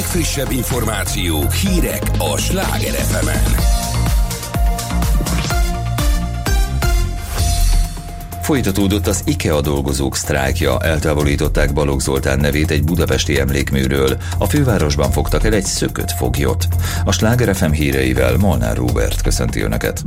legfrissebb információk, hírek a Sláger FM-en. Folytatódott az IKEA dolgozók sztrájkja, eltávolították Balogh Zoltán nevét egy budapesti emlékműről, a fővárosban fogtak el egy szökött foglyot. A Sláger FM híreivel Molnár Róbert köszönti Önöket.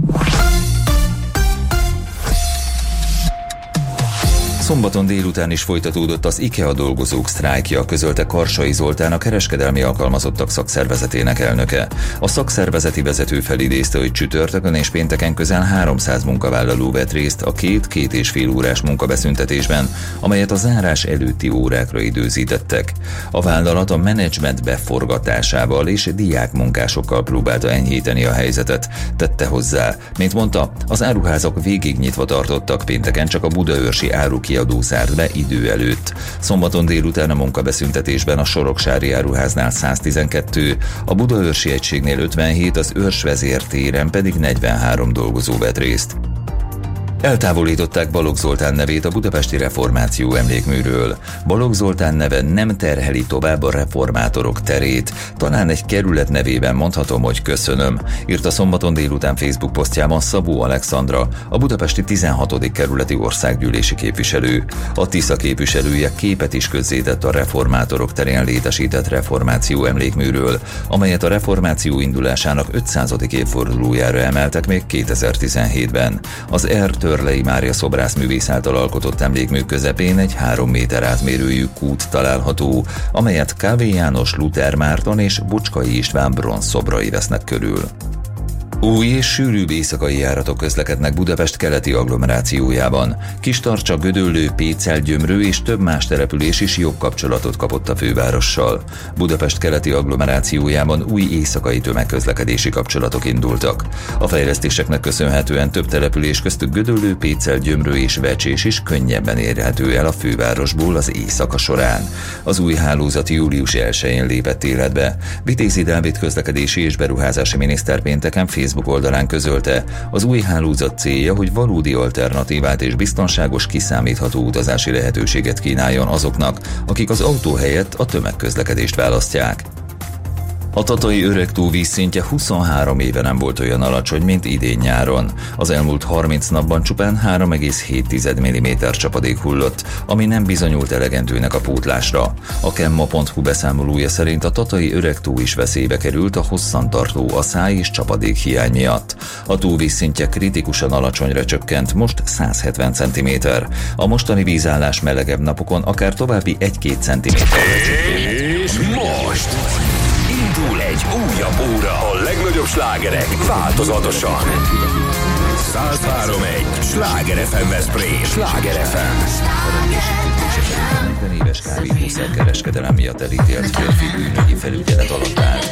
Szombaton délután is folytatódott az IKEA dolgozók sztrájkja, közölte Karsai Zoltán, a kereskedelmi alkalmazottak szakszervezetének elnöke. A szakszervezeti vezető felidézte, hogy csütörtökön és pénteken közel 300 munkavállaló vett részt a 2,5 órás munkabeszüntetésben, amelyet a zárás előtti órákra időzítettek. A vállalat a menedzsment beforgatásával és diákmunkásokkal próbálta enyhíteni a helyzetet, tette hozzá. Mint mondta, az áruházak végig nyitva tartottak, pénteken csak a budaörsi árukiadó zárt be idő előtt. Szombaton délután a munkabeszüntetésben a Soroksári áruháznál 112, a budaörsi egységnél 57, az Őrs vezértéren pedig 43 dolgozó vett részt. Eltávolították Balogh Zoltán nevét a budapesti reformáció emlékműről. Balogh Zoltán neve nem terheli tovább a reformátorok terét. Talán egy kerület nevében mondhatom, hogy köszönöm, írta szombaton délután Facebook posztjában Szabó Alexandra, a budapesti 16. kerületi országgyűlési képviselő. A Tisza képviselője képet is közzétett a reformátorok terén létesített reformáció emlékműről, amelyet a reformáció indulásának 500. évfordulójára emeltek még 2017-ben. Az Törlei Mária szobrászművész által alkotott emlékmű közepén egy 3 méter átmérőjű kút található, amelyet K.V. János, Luther Márton és Bucskai István bronz szobrai vesznek körül. Új és sűrűbb éjszakai járatok közlekednek Budapest keleti agglomerációjában. Kistarcsa, Gödöllő, Pécel, Gyömrő és több más település is jobb kapcsolatot kapott a fővárossal. Budapest keleti agglomerációjában új éjszakai tömegközlekedési kapcsolatok indultak. A fejlesztéseknek köszönhetően több település köztük Gödöllő, Pécel, Gyömrő és Vecsés is könnyebben érhető el a fővárosból az éjszaka során. Az új hálózat július 1-én lépett életbe. Vitézi Dávid közlekedési és beruházási miniszter pénteken Facebook oldalán közölte, az új hálózat célja, hogy valódi alternatívát és biztonságos, kiszámítható utazási lehetőséget kínáljon azoknak, akik az autó helyett a tömegközlekedést választják. A Tatai Öregtó vízszintje 23 éve nem volt olyan alacsony, mint idén nyáron. Az elmúlt 30 napban csupán 3,7 mm csapadék hullott, ami nem bizonyult elegendőnek a pótlásra. A Kemma.hu beszámolója szerint a Tatai Öregtó is veszélybe került a hosszantartó aszály és csapadék hiány miatt. A tó vízszintje kritikusan alacsonyra csökkent, most 170 cm. A mostani vízállás melegebb napokon akár további 1-2 cm. És most indul egy újabb óra, a legnagyobb slágerek változatosan. 103.1 Sláger FM Veszprém. Sláger FM. 40 éves kábítószer kereskedelem miatt elítélt férfi bűnügyi felügyelet alatt áll.